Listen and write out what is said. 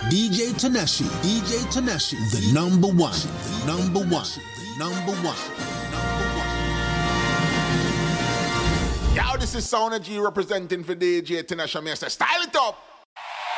DJ Tanashi, the number one, the number one, the number one. Yo, this is Sound G representing for DJ Tanashi. I say, style it up.